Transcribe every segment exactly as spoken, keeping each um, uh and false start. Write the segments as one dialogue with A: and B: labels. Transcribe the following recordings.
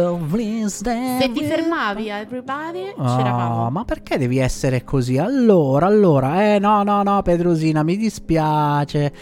A: Se ti fermavi a Everybody,
B: oh,
A: c'eravamo.
B: Ma perché devi essere così? Allora, allora, eh no, no, no, Pedrosina, mi dispiace.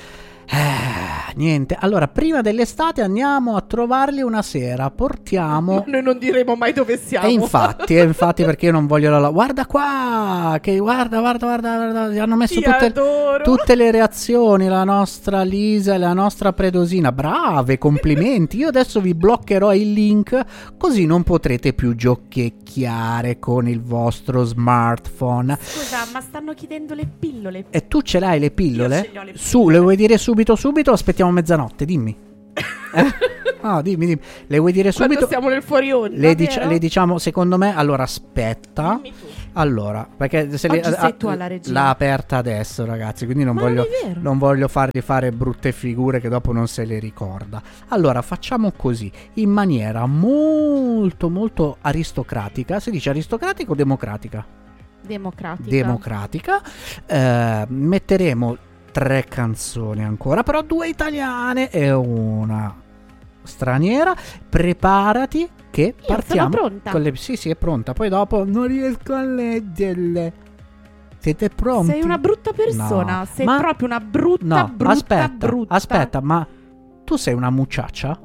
B: Eh, niente, allora prima dell'estate andiamo a trovarli una sera, portiamo...
A: Noi non diremo mai dove siamo.
B: E infatti, e infatti perché io non voglio la... Guarda qua, che guarda, guarda, guarda, guarda hanno messo tutte, tutte le reazioni, la nostra Lisa e la nostra Predosina, brave, complimenti. Io adesso vi bloccherò il link, così non potrete più giochicchiare con il vostro smartphone.
A: Scusa, ma stanno chiedendo le pillole.
B: E tu ce l'hai le pillole?
A: Io ce le ho le pillole.
B: Su, le vuoi dire subito? Subito subito o aspettiamo mezzanotte? Dimmi. Eh? No, dimmi, dimmi. Le vuoi dire subito?
A: Quando siamo nel fuori onda,
B: le, dic- le diciamo secondo me. Allora aspetta.
A: Dimmi tu.
B: Allora, perché se
A: Oggi
B: le,
A: sei
B: a,
A: tu alla regia.
B: l'ha aperta adesso, ragazzi, quindi non
A: Ma
B: voglio
A: non è vero.
B: non voglio fargli fare brutte figure che dopo non se le ricorda. Allora, facciamo così, in maniera molto molto aristocratica. Si dice aristocratica o democratica?
A: Democratica.
B: Democratica. Eh, metteremo tre canzoni ancora, però due italiane e una straniera. Preparati che
A: Io
B: partiamo
A: sono pronta.
B: con le... Sì, sì, è pronta. Poi dopo non riesco a leggerle. Siete pronti?
A: Sei una brutta persona.
B: No.
A: Sei
B: Ma...
A: proprio una brutta,
B: no,
A: brutta,
B: aspetta,
A: brutta.
B: aspetta, ma tu sei una mucciaccia?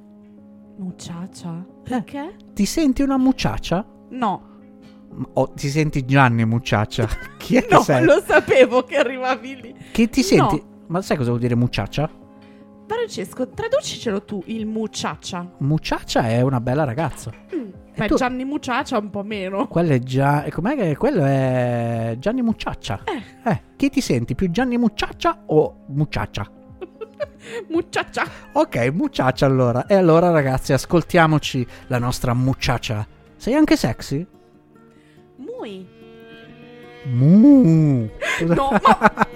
A: Mucciaccia? Perché?
B: Ti senti una mucciaccia?
A: No.
B: O ti senti Gianni mucciaccia? Chi è
A: No,
B: che sei?
A: lo sapevo che arrivavi lì.
B: Che ti senti?
A: No.
B: Ma sai cosa vuol dire mucciaccia?
A: Francesco, traducicelo tu, il mucciaccia.
B: Mucciaccia è una bella ragazza.
A: Mm. Beh,
B: tu-
A: Gianni Mucciaccia un po' meno.
B: Quello è già. e Com'è che quello è Gianni Mucciaccia?
A: Eh.
B: Eh, chi ti senti? Più Gianni Mucciaccia o Mucciaccia?
A: Mucciaccia.
B: Ok, Mucciaccia allora. E allora, ragazzi, ascoltiamoci la nostra Mucciaccia. Sei anche sexy?
A: Muy.
B: Mu.
A: No, ma